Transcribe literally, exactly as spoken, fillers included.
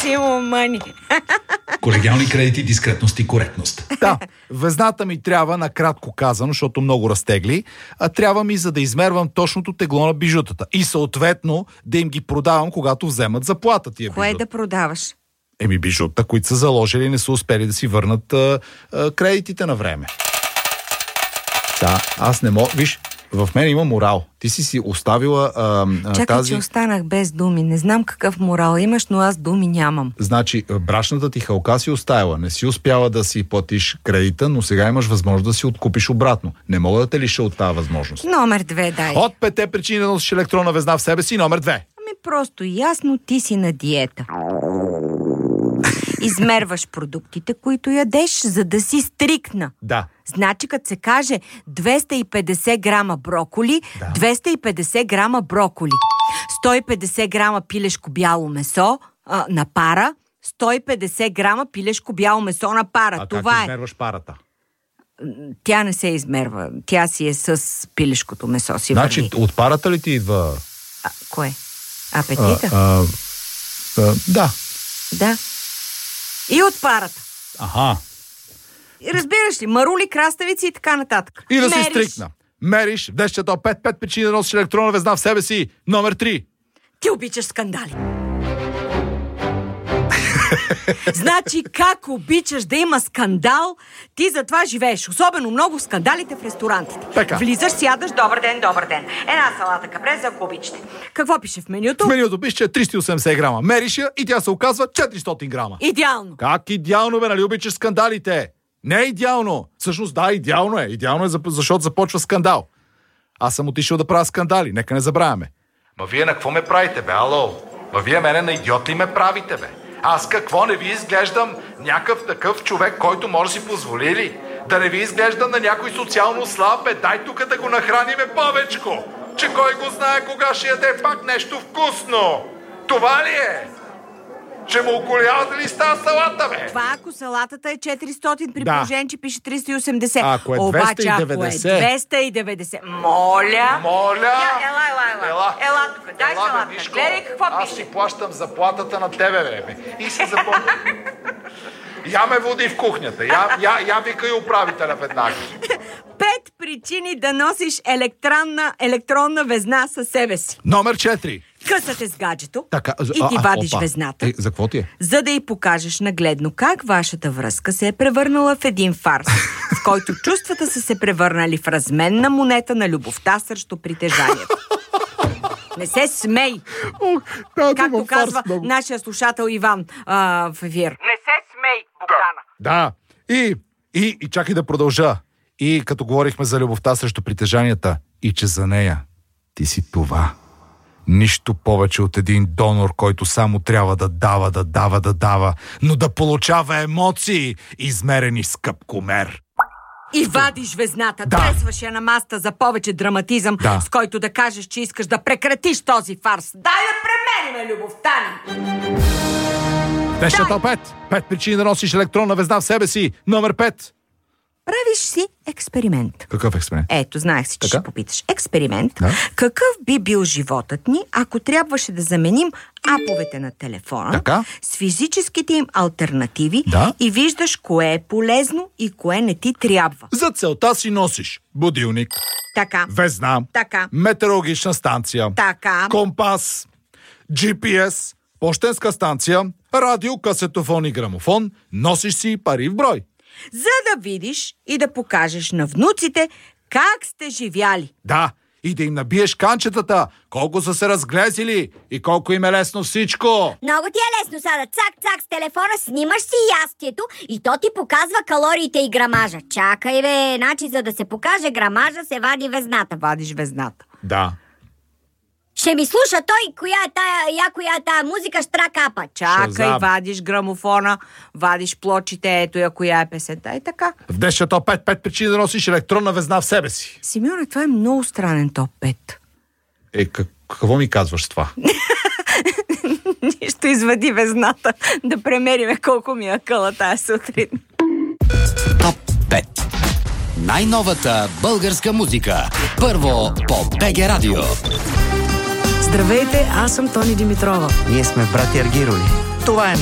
Massimo Мани. Колегиални кредити, дискретност и коректност. Да, везната ми трябва, накратко казано, защото много разтегли, а трябва ми за да измервам точното тегло на бижутата. И съответно да им ги продавам, когато вземат заплата тия бижута. Кое да продаваш? Еми бижута, които са заложили и не са успели да си върнат а, а, кредитите на време. Да, аз не мога... Виж, в мен има морал. Ти си си оставила а, а, Чакай, тази... че останах без думи. Не знам какъв морал имаш, но аз думи нямам. Значи, брашната ти халка си оставила. Не си успяла да си платиш кредита, но сега имаш възможност да си откупиш обратно. Не мога да те лиша от тази възможност. Номер две, дай. От пете причини да носиш електронна везна в себе си, номер две. Ами просто ясно, ти си на диета. Измерваш продуктите, които ядеш, за да си стрикна. Да. Значи, като се каже двеста и петдесет грама броколи, да. двеста и петдесет грама броколи. сто и петдесет грама пилешко бяло месо а, на пара, сто и петдесет грама пилешко бяло месо на пара. А това как е. измерваш парата? Тя не се измерва. Тя си е с пилешкото месо си Значи, върви. от парата ли ти идва... А, кое? Апетита? А, а, а, да. Да. И от парата. Аха. И разбираш ли, марули, краставици и така нататък. И да си Мериш. стрикна. Мериш, десет пет, пет причини да носиш електронна везна в себе си. Номер три. Ти обичаш скандали. Значи, как обичаш да има скандал, ти затова живееш. Особено много в скандалите в ресторантите. Така. Влизаш, сядаш, добър ден, добър ден. Една салата капреза, ако обичате. Какво пише в менюто? В менюто пише, че е триста и осемдесет грама. Мериш я и тя се оказва четиристотин грама. Идеално. Как идеално, бе, нали обичаш скандалите? Не е идеално. Всъщност, да, идеално е. Идеално е, защото започва скандал. Аз съм отишъл да правя скандали, нека не забравяме. Ма вие на какво ме правите, бе, ало? Ма вие мене на идиот ли ме правите, бе? Аз какво не ви изглеждам някакъв такъв човек, който може да си позволи ли? Да не ви изглеждам на някой социално слаб, бе, дай тук да го нахраниме повечко. Че кой го знае кога ще яде пак нещо вкусно. Това ли е? Ще му околявате ли с тази салата, бе? Това ако салатата е четиристотин, при Да. положение, че пише триста и осемдесет. А, ако е Обаче, двеста и деветдесет. ако е двеста и деветдесет. Моля. Моля. Я, ела, ела, ела. Ела. Ела тук, дай Ела, бе, салата. Мишко, Гледай какво аз пише. си плащам заплатата на тебе, бе. И си запомня. Я ме води в кухнята. Я, я, я викай управителя веднага. Пет причини да носиш електронна, електронна везна със себе си. Номер четири. Късате с гаджето Така, и ти а, вадиш опа. везната, Е, за какво ти е? за да й покажеш нагледно как вашата връзка се е превърнала в един фарс, в който чувствата са се превърнали в разменна монета на любовта срещу притежанието. Не се смей! О, да, Както това казва фарс много. нашия слушател Иван а, в ефир. Не се смей, Богдана! Да. И, и, и чакай да продължа. И като говорихме за любовта срещу притежанията, и че за нея ти си това. Нищо повече от един донор, който само трябва да дава, да дава, да дава, но да получава емоции, измерени с къпкомер. И вадиш везната, Да. тресваш я на маста за повече драматизъм, Да. с който да кажеш, че искаш да прекратиш този фарс. Дай да премериме любовта ни! Днешната пет. Пет причини да носиш електронна везна в себе си. Номер пет. Правиш си експеримент. Какъв експеримент? Ето, знаех си, че Така? ще попиташ. Експеримент. Да. Какъв би бил животът ни, ако трябваше да заменим аповете на телефона Така? с физическите им алтернативи Да. и виждаш кое е полезно и кое не ти трябва. За целта си носиш будилник, Така. везна, Така. метеорологична станция, Така. компас, джи пи ес, пощенска станция, радио, касетофон и грамофон, носиш си пари в брой. За да видиш и да покажеш на внуците как сте живяли. Да, и да им набиеш канчетата, колко са се разглезили и колко им е лесно всичко. Много ти е лесно сега да цак-цак с телефона, снимаш си ястието и то ти показва калориите и грамажа. Чакай бе, значи за да се покаже грамажа се вади везната. Вадиш везната. Да. Ще ми слуша той, коя е тая, я коя е тая музика, штра капа. Чакай, Шазам. вадиш грамофона, вадиш плочите, ето я коя е песента. И така. В днешния топ пет, пет причини да носиш електронна везна в себе си. Симеоне, това е много странен топ пет. Е, как, какво ми казваш с това? Нищо, извади везната, да премериме колко ми е къла тая сутрин. Топ пет. Най-новата българска музика. Първо по БГ Радио. Здравейте, аз съм Тони Димитрова. Ние сме братя Аргирови. Това е